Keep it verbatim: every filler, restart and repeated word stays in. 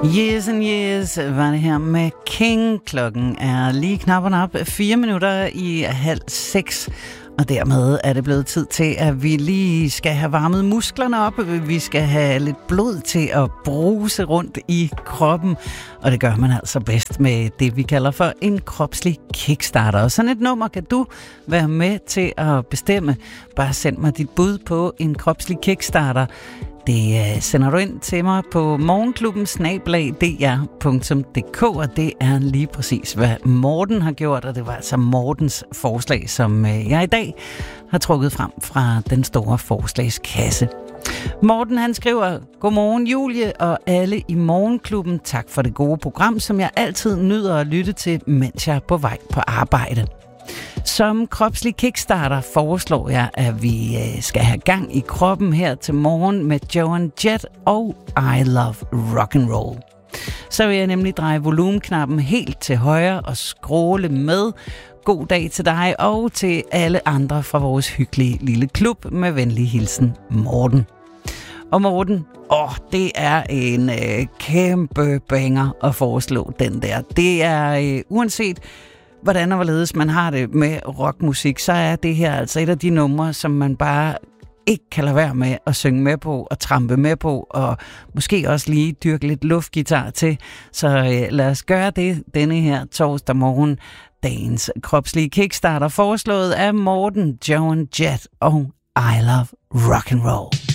Years and Years var det her med King. Klokken er lige knap og nap fire minutter i halv seks. Og dermed er det blevet tid til, at vi lige skal have varmet musklerne op. Vi skal have lidt blod til at bruse rundt i kroppen. Og det gør man altså bedst med det, vi kalder for en kropslig kickstarter. Og sådan et nummer kan du være med til at bestemme. Bare send mig dit bud på en kropslig kickstarter. Det sender du ind til mig på morgenklubben snabel-a d r punktum d k, og det er lige præcis, hvad Morten har gjort, og det var altså Mortens forslag, som jeg i dag har trukket frem fra den store forslagskasse. Morten han skriver: Godmorgen Julie og alle i Morgenklubben. Tak for det gode program, som jeg altid nyder at lytte til, mens jeg er på vej på arbejde. Som kropslig kickstarter foreslår jeg, at vi skal have gang i kroppen her til morgen med Joan Jett og I Love Rock and Roll. Så vil jeg nemlig dreje volumenknappen helt til højre og scrolle med. God dag til dig og til alle andre fra vores hyggelige lille klub. Med venlig hilsen, Morten. Og Morten, åh, det er en øh, kæmpe banger at foreslå den der. Det er øh, uanset hvordan og hvorledes man har det med rockmusik, så er det her altså et af de numre, som man bare ikke kan lade være med at synge med på og trampe med på, og måske også lige dyrke lidt luftgitar til. Så øh, lad os gøre det denne her torsdag morgen. Dagens kropslige kickstarter foreslået af Morten, Joan Jett og I Love Rock and Roll.